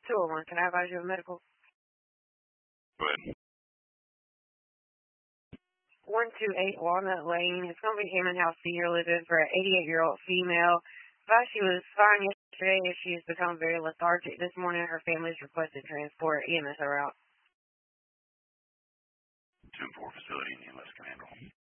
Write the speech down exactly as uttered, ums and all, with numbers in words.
two oh one. Can I advise you of medical? Go ahead. one two eight Walnut Lane. It's going to be Hammond House Senior Living for an eighty-eight-year-old female. Thought she was fine yesterday. She has become very lethargic this morning. Her family's requested transport. E M S are out. two and four facility and E M S can handle.